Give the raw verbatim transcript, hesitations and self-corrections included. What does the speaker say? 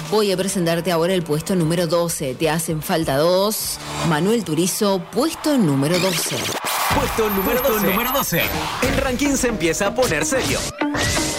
Voy a presentarte ahora el puesto número doce. Te hacen falta dos. Manuel Turizo, puesto número doce. Puesto número Puesto doce. número doce. El ranking se empieza a poner serio.